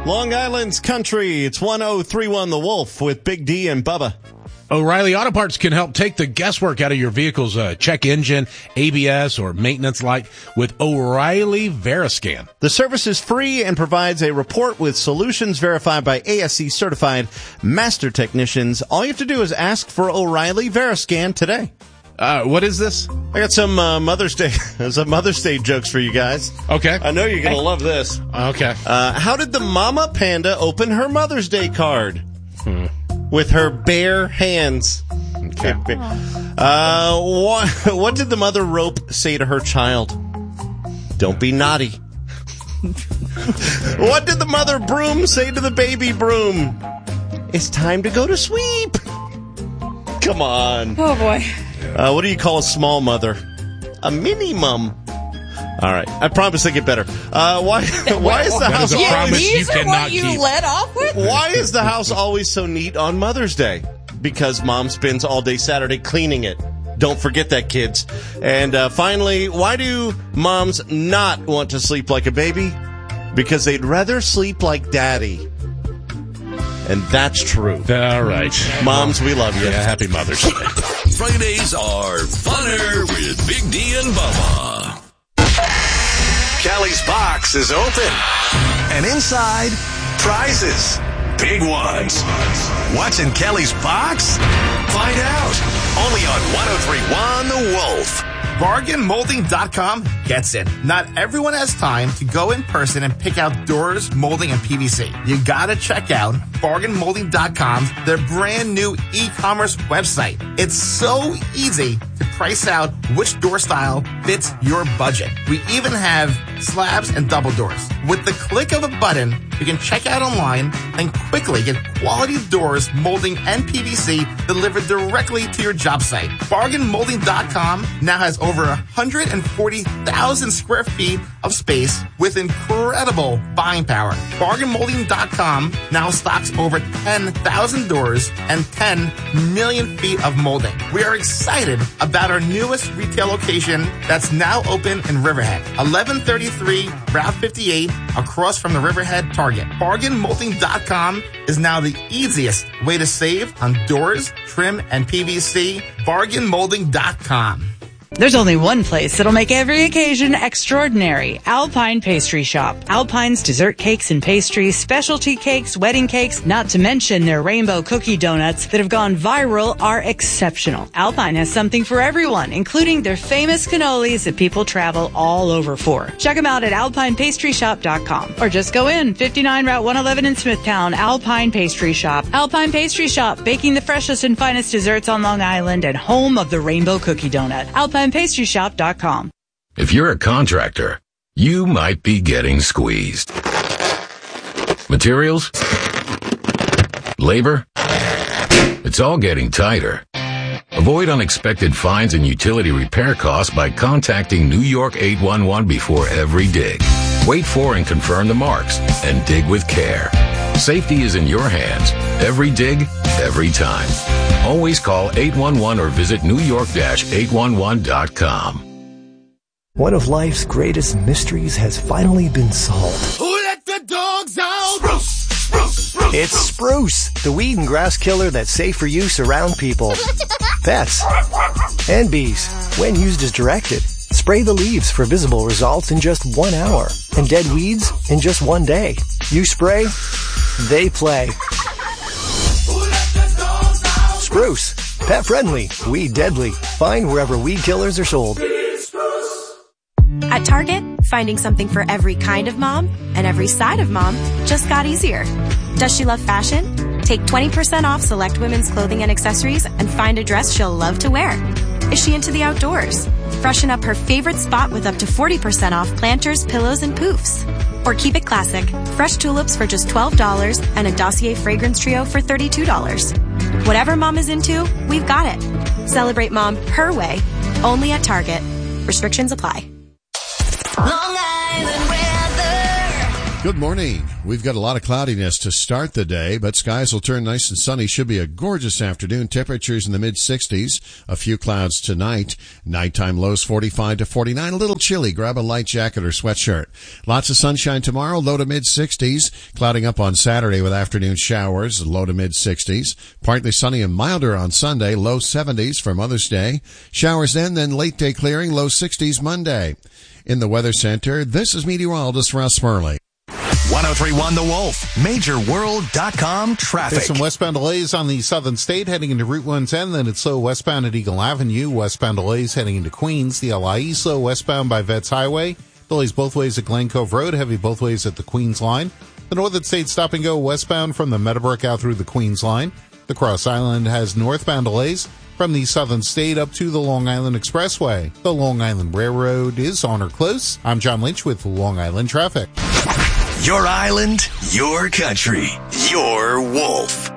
Long Island's Country. It's 1031 The Wolf with Big D and Bubba. O'Reilly Auto Parts can help take the guesswork out of your vehicle's check engine, ABS, or maintenance light with O'Reilly Veriscan. The service is free and provides a report with solutions verified by ASC certified master technicians. All you have to do is ask for O'Reilly Veriscan today. What is this? I got some Mother's Day jokes for you guys. Okay. I know you're going to love this. Okay. How did the mama panda open her Mother's Day card? With her bare hands. Okay. What did the mother rope say to her child? Don't be naughty. What did the mother broom say to the baby broom? It's time to go to sweep. Come on. Oh, boy. What do you call a small mother? A mini-mum. All right. I promise they get better. Why is the house always... These are what you led off with? Why is the house always so neat on Mother's Day? Because Mom spends all day Saturday cleaning it. Don't forget that, kids. And finally, why do moms not want to sleep like a baby? Because they'd rather sleep like Daddy. And that's true. All right. Moms, we love you. Yeah, happy Mother's Day. Fridays are funner with Big D and Bubba. Callie's box is open. And inside, prizes. Big ones. What's in Kelly's box? Find out. Only on 1031 The Wolf. BargainMolding.com gets it. Not everyone has time to go in person and pick out doors, molding, and PVC. You gotta check out BargainMolding.com, their brand new e-commerce website. It's so easy to price out which door style fits your budget. We even have slabs and double doors. With the click of a button, you can check out online and quickly get quality doors, molding, and PVC delivered directly to your job site. BargainMolding.com now has over 140,000 square feet of space with incredible buying power. BargainMolding.com now stocks over 10,000 doors and 10 million feet of molding. We are excited about our newest retail location that's now open in Riverhead, 1133 Route 58, across from the Riverhead Target. BargainMolding.com is now the easiest way to save on doors, trim, and PVC. BargainMolding.com. There's only one place that'll make every occasion extraordinary. Alpine Pastry Shop. Alpine's dessert cakes and pastries, specialty cakes, wedding cakes, not to mention their rainbow cookie donuts that have gone viral, are exceptional. Alpine has something for everyone, including their famous cannolis that people travel all over for. Check them out at alpinepastrysshop.com or just go in 59 Route 111 in Smithtown. Alpine Pastry Shop. Alpine Pastry Shop, baking the freshest and finest desserts on Long Island and home of the rainbow cookie donut. alpinepastrysshop.com. If you're a contractor, you might be getting squeezed. Materials? Labor? It's all getting tighter. Avoid unexpected fines and utility repair costs by contacting New York 811 before every dig. Wait for and confirm the marks and dig with care. Safety is in your hands. Every dig, every time. Always call 811 or visit newyork-811.com. One of life's greatest mysteries has finally been solved. Who let the dogs out? Spruce! Spruce! Spruce! It's Spruce, the weed and grass killer that's safe for use around people, pets, and bees. When used as directed, spray the leaves for visible results in just 1 hour, and dead weeds in just 1 day. You spray, they play. Spruce, pet friendly, weed deadly. Find wherever weed killers are sold. At Target, finding something for every kind of mom and every side of mom just got easier. Does she love fashion? Take 20% off select women's clothing and accessories and find a dress she'll love to wear. Is she into the outdoors? Freshen up her favorite spot with up to 40% off planters, pillows, and poofs. Or keep it classic. Fresh tulips for just $12 and a Dossier fragrance trio for $32. Whatever mom is into, we've got it. Celebrate mom her way. Only at Target. Restrictions apply. Long Island weather. Good morning. We've got a lot of cloudiness to start the day, but skies will turn nice and sunny. Should be a gorgeous afternoon. Temperatures in the mid-60s. A few clouds tonight. Nighttime lows 45 to 49. A little chilly. Grab a light jacket or sweatshirt. Lots of sunshine tomorrow. Low to mid-60s. Clouding up on Saturday with afternoon showers. Low to mid-60s. Partly sunny and milder on Sunday. Low 70s for Mother's Day. Showers then late day clearing. Low 60s Monday. In the Weather Center, this is meteorologist Russ Murley. 1031 The Wolf, MajorWorld.com traffic. There's some westbound delays on the Southern State heading into Route 110, then it's slow westbound at Eagle Avenue. Westbound delays heading into Queens. The LIE slow westbound by Vets Highway. Delays both ways at Glen Cove Road, heavy both ways at the Queens line. The Northern State stop and go westbound from the Meadowbrook out through the Queens line. The Cross Island has northbound delays from the Southern State up to the Long Island Expressway. The Long Island Railroad is on or close. I'm John Lynch with Long Island Traffic. Your island, your country, your wolf.